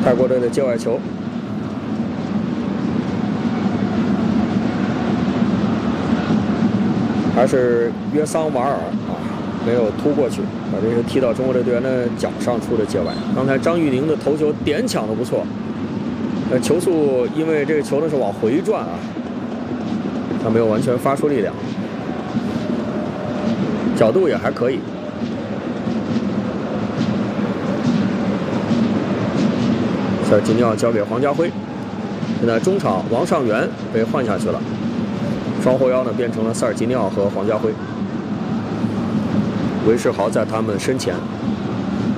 泰国队的界外球，还是约桑瓦尔啊，没有突过去，把这个踢到中国队队员的脚上出的界外。刚才张玉宁的头球点抢的不错，球速因为这个球呢是往回转啊，他没有完全发出力量，角度也还可以。 塞尔吉尼奥交给黄家辉，现在中场王上源被换下去了，双后腰呢变成了塞尔吉尼奥和黄家辉，韦世豪在他们身前。